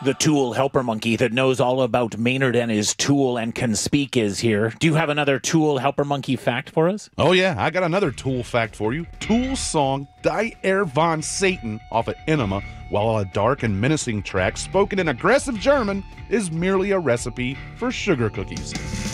The Tool helper monkey that knows all about Maynard and his tool and can speak is here. Do you have another Tool helper monkey fact for us? Oh yeah, I got another Tool fact for you. Tool's song Die Er von Satan off of Enema, while a dark and menacing track spoken in aggressive German, is merely a recipe for sugar cookies.